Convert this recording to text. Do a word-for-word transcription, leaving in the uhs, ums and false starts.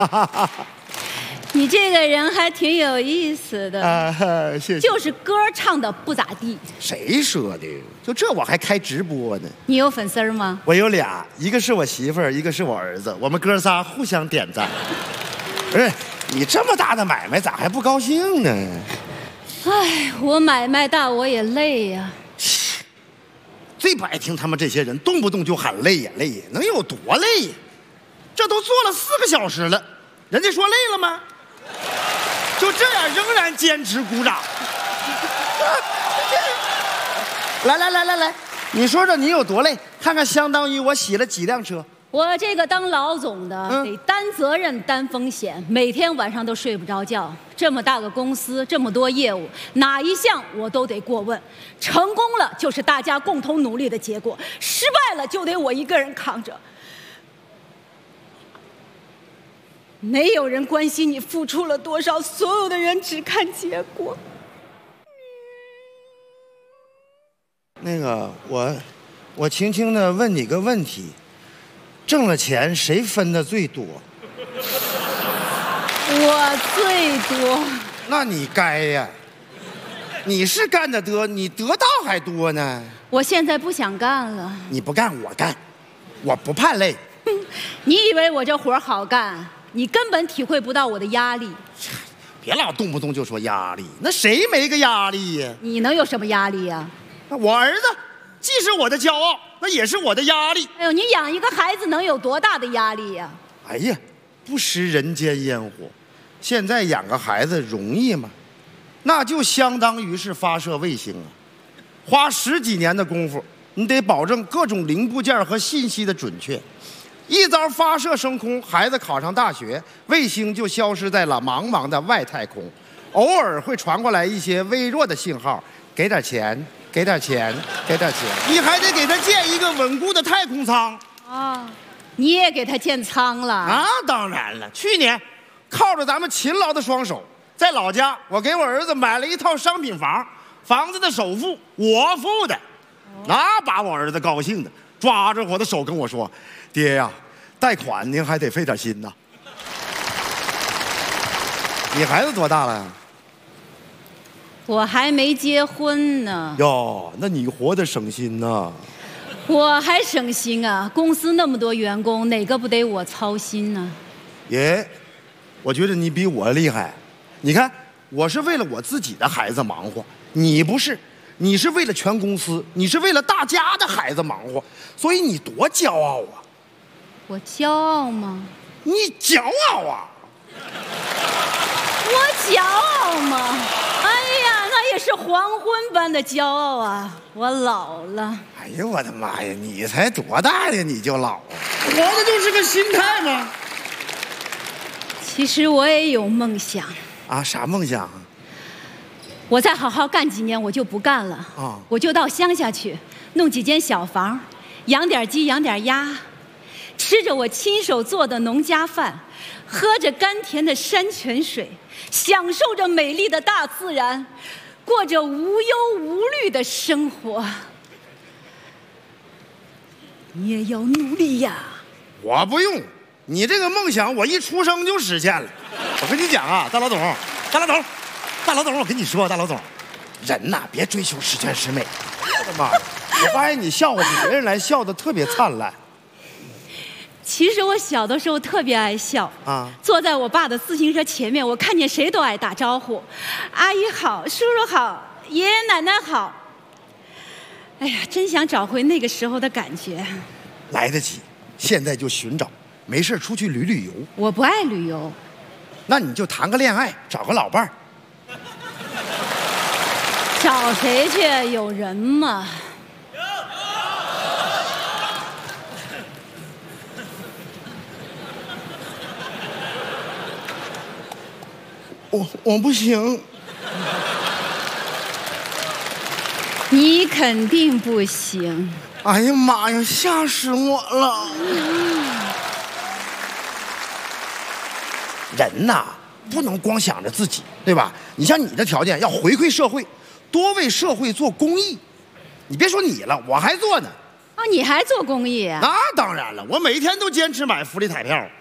你这个人还挺有意思的啊，谢谢。 就是歌唱的不咋地。 谁说的？就这我还开直播呢。 你有粉丝吗？ 我有俩，一个是我媳妇儿，一个是我儿子，我们哥仨互相点赞。不是你这么大的买卖，咋还不高兴呢？ 哎，我买卖大，我也累呀、啊。 最不爱听他们这些人动不动就喊累呀累呀，能有多累呀？这都做了四个小时了，人家说累了吗？就这样仍然坚持鼓掌。来来来来来，你说说你有多累？看看相当于我洗了几辆车。 我这个当老总的、 嗯、 得担责任担风险，每天晚上都睡不着觉。这么大个公司，这么多业务，哪一项我都得过问。成功了就是大家共同努力的结果，失败了就得我一个人扛着。没有人关心你付出了多少，所有的人只看结果。 那个，我，我轻轻的问你个问题：挣了钱谁分的最多？ 我最多。 那你该呀，你是干得得，你得到还多呢。 我现在不想干了。 你不干我干，我不怕累。 你以为我这活好干？你根本体会不到我的压力。 别老动不动就说压力，那谁没个压力呀？ 你能有什么压力呀？ 我儿子既是我的骄傲，那也是我的压力。 哎呦，你养一个孩子能有多大的压力呀？ 哎呀，不食人间烟火。现在养个孩子容易吗？那就相当于是发射卫星啊，花十几年的功夫，你得保证各种零部件和信息的准确。一遭发射升空，孩子考上大学，卫星就消失在了茫茫的外太空。偶尔会传过来一些微弱的信号，给点钱，给点钱，给点钱。你还得给他建一个稳固的太空舱啊！你也给他建舱了啊？当然了，去年靠着咱们勤劳的双手，在老家我给我儿子买了一套商品房，房子的首付我付的，那把我儿子高兴的抓着我的手跟我说：“爹呀，贷款您还得费点心呐。”你孩子多大了呀？ 我还没结婚呢。 哟，那你活得省心呐。 我还省心啊！公司那么多员工，哪个不得我操心呢？ 爷，我觉得你比我厉害。你看，我是为了我自己的孩子忙活，你不是，你是为了全公司，你是为了大家的孩子忙活，所以你多骄傲啊！ 我骄傲吗？ 你骄傲啊！ 我骄傲吗？哎呀，那也是黄昏般的骄傲啊！我老了。 哎呀，我的妈呀！你才多大呀，你就老了？活的就是个心态嘛。 其实我也有梦想。 啊，啥梦想啊？ 我再好好干几年，我就不干了。啊，我就到乡下去，弄几间小房，养点鸡，养点鸭，吃着我亲手做的农家饭，喝着甘甜的山泉水，享受着美丽的大自然，过着无忧无虑的生活。你也要努力呀！ 我不用，你这个梦想我一出生就实现了。我跟你讲啊，大老总，大老总，大老总，我跟你说，大老总，人呐，别追求十全十美。我的妈呀！我发现你笑话起别人来笑得特别灿烂。 其实我小的时候特别爱笑啊，坐在我爸的自行车前面，我看见谁都爱打招呼，阿姨好，叔叔好，爷爷奶奶好。哎呀，真想找回那个时候的感觉。 来得及，现在就寻找，没事出去旅旅游。 我不爱旅游。 那你就谈个恋爱，找个老伴儿。 找谁去？有人吗？ 我我不行。 你肯定不行。 哎呀妈呀，吓死我了！人呐，不能光想着自己，对吧？你像你的条件，要回馈社会，多为社会做公益。你别说你了，我还做呢。 哦，你还做公益啊？ 那当然了，我每天都坚持买福利彩票。